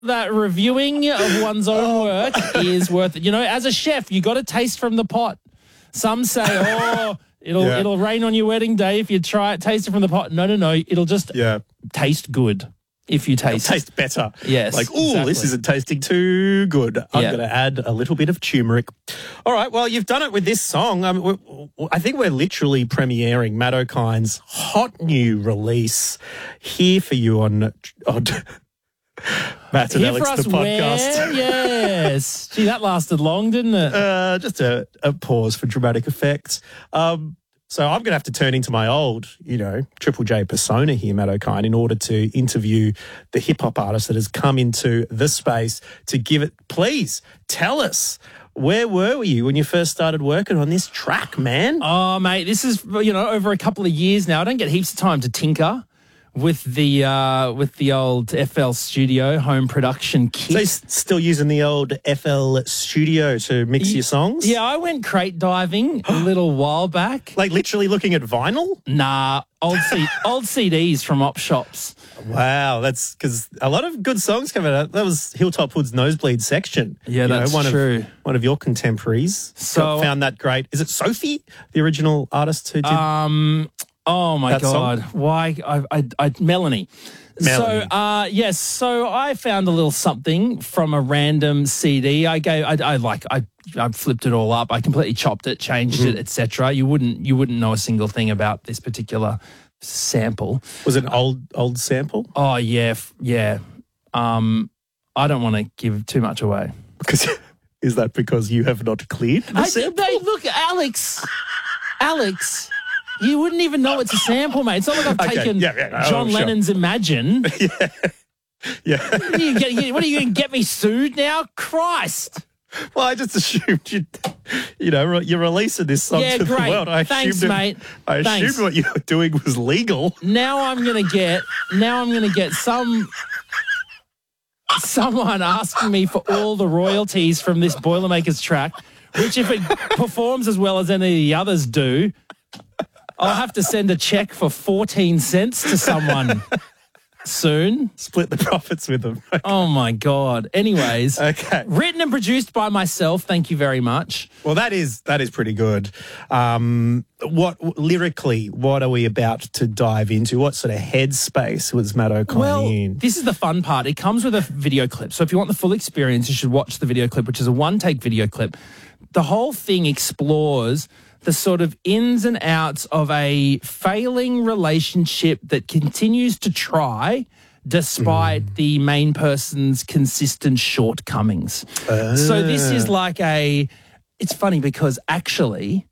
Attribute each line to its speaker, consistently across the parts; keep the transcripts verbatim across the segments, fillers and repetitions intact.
Speaker 1: that reviewing of one's own work is worth it. You know, as a chef, you got to taste from the pot. Some say, oh, it'll
Speaker 2: Yeah.
Speaker 1: it'll rain on your wedding day if you try it, taste it from the pot. No, no, no. It'll just
Speaker 2: Yeah.
Speaker 1: taste good if you taste
Speaker 2: It'll taste better.
Speaker 1: Yes,
Speaker 2: Like, ooh,
Speaker 1: exactly.
Speaker 2: this isn't tasting too good. I'm
Speaker 1: Yeah.
Speaker 2: going to add a little bit of turmeric. All right, well, you've done it with this song. Um, we- I think we're literally premiering Matt O'Kine's hot new release here for you on, on Matt and
Speaker 1: Here for
Speaker 2: Alex,
Speaker 1: us
Speaker 2: the podcast.
Speaker 1: where? Yes. Gee, that lasted long, didn't it?
Speaker 2: Uh, just a, a pause for dramatic effect. Um, so I'm going to have to turn into my old, you know, Triple J persona here, Matt O'Kine, in order to interview the hip-hop artist that has come into the space to give it. Please tell us, where were you when you first started working on this track, man?
Speaker 1: Oh, mate, this is, you know, over a couple of years now. I don't get heaps of time to tinker with the uh, with the old F L Studio home production kit.
Speaker 2: So you're s- still using the old F L Studio to mix your songs?
Speaker 1: Yeah, I went crate diving a little while back.
Speaker 2: Like literally looking at vinyl?
Speaker 1: Nah, old C- old C Ds from op shops.
Speaker 2: Wow, that's because a lot of good songs coming out. That was Hilltop Hood's Nosebleed section.
Speaker 1: Yeah,
Speaker 2: You know,
Speaker 1: that's
Speaker 2: one
Speaker 1: true.
Speaker 2: Of, one of your contemporaries
Speaker 1: So-
Speaker 2: got- found that great. Is it Sophie, the original artist who did?
Speaker 1: Um, oh my
Speaker 2: That
Speaker 1: god,
Speaker 2: song?
Speaker 1: why? I, I, I, Melanie.
Speaker 2: Melanie.
Speaker 1: So, uh, yes. So I found a little something from a random C D. I gave, I, I like, I, I flipped it all up. I completely chopped it, changed it, et cetera. You wouldn't, you wouldn't know a single thing about this particular sample.
Speaker 2: was it an old old sample?
Speaker 1: Oh yeah, f- yeah. Um, I don't want to give too much away.
Speaker 2: Because is that because you have not cleared the
Speaker 1: I,
Speaker 2: sample?
Speaker 1: mate, look, Alex, Alex, you wouldn't even know it's a sample, mate. It's not like I've
Speaker 2: Okay,
Speaker 1: taken
Speaker 2: yeah, yeah, oh,
Speaker 1: John
Speaker 2: sure.
Speaker 1: Lennon's Imagine.
Speaker 2: Yeah.
Speaker 1: What are you, getting, what are you going to get me sued now? Christ.
Speaker 2: Well, I just assumed you, you know, you're releasing this song
Speaker 1: Yeah,
Speaker 2: to
Speaker 1: great.
Speaker 2: the world. I
Speaker 1: Thanks,
Speaker 2: assumed it-
Speaker 1: mate.
Speaker 2: I assumed
Speaker 1: Thanks.
Speaker 2: what you were doing was legal.
Speaker 1: Now I'm going to get, now I'm going to get some, someone asking me for all the royalties from this Boilermakers track, which if it performs as well as any of the others do, I'll have to send a check for fourteen cents to someone soon.
Speaker 2: Split the profits with them.
Speaker 1: Oh my God. Anyways,
Speaker 2: Okay.
Speaker 1: written and produced by myself. Thank you very much.
Speaker 2: Well, that is that is pretty good. Um, what lyrically, what are we about to dive into? What sort of headspace was Matt O'Connor
Speaker 1: Well,
Speaker 2: in?
Speaker 1: this is the fun part. It comes with a video clip. So if you want the full experience, you should watch the video clip, which is a one-take video clip. The whole thing explores the sort of ins and outs of a failing relationship that continues to try despite
Speaker 2: Mm.
Speaker 1: the main person's consistent shortcomings. So this is like a, it's funny because actually,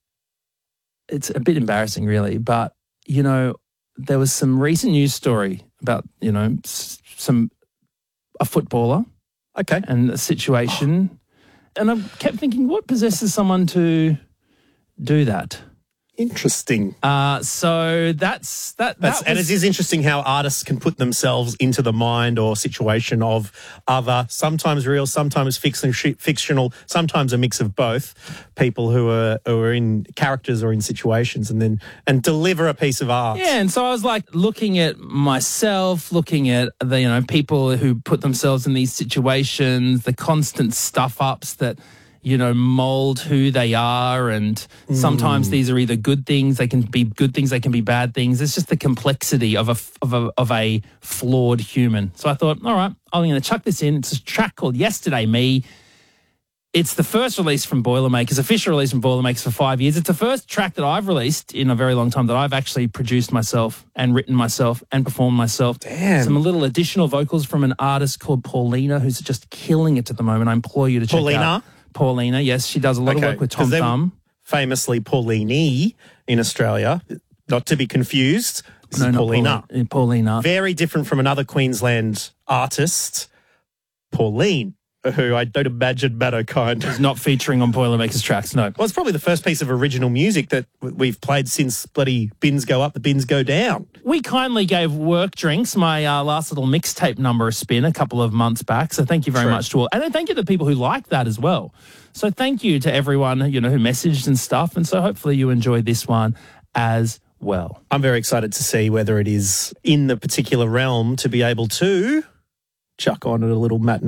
Speaker 1: it's a bit embarrassing really, but, you know, there was some recent news story about, you know, s- some, a footballer
Speaker 2: Okay.
Speaker 1: and a situation. And I kept thinking, what possesses someone to do that?
Speaker 2: Interesting.
Speaker 1: Uh, so that's that.
Speaker 2: That's,
Speaker 1: that
Speaker 2: and
Speaker 1: was,
Speaker 2: it is interesting how artists can put themselves into the mind or situation of other, sometimes real, sometimes fiction, fictional, sometimes a mix of both, people who are who are in characters or in situations, and then and deliver a piece of art.
Speaker 1: Yeah, and so I was like looking at myself, looking at the, you know, people who put themselves in these situations, the constant stuff ups that, you know, mold who they are. And sometimes these are either good things, they can be good things, they can be bad things. It's just the complexity of a, of a, of a flawed human. So I thought, all right, I'm going to chuck this in. It's a track called Yesterday Me. It's the first release from Boilermakers, official release from Boilermakers for five years. It's the first track that I've released in a very long time that I've actually produced myself and written myself and performed myself.
Speaker 2: Damn.
Speaker 1: Some little additional vocals from an artist called Paulina, who's just killing it at the moment. I implore you to check
Speaker 2: Paulina?
Speaker 1: out. Paulina, yes. She does a lot
Speaker 2: Okay,
Speaker 1: of work with
Speaker 2: 'cause
Speaker 1: Tom
Speaker 2: they-
Speaker 1: Thumb.
Speaker 2: Famously Paulini in Australia, not to be confused. This is
Speaker 1: not
Speaker 2: Paulina.
Speaker 1: Pauli- Paulina.
Speaker 2: Very different from another Queensland artist, Pauline, who I don't imagine Matt O'Kine.
Speaker 1: Is not featuring on Boilermakers tracks, no.
Speaker 2: Well, it's probably the first piece of original music that w- we've played since bloody Bins Go Up, the Bins Go Down.
Speaker 1: We kindly gave Work Drinks, my uh, last little mixtape number, a spin a couple of months back. So thank you very
Speaker 2: True.
Speaker 1: much to all. And then thank you to the people who liked that as well. So thank you to everyone, you know, who messaged and stuff. And so hopefully you enjoyed this one as well.
Speaker 2: I'm very excited to see whether it is in the particular realm to be able to chuck on a little matinee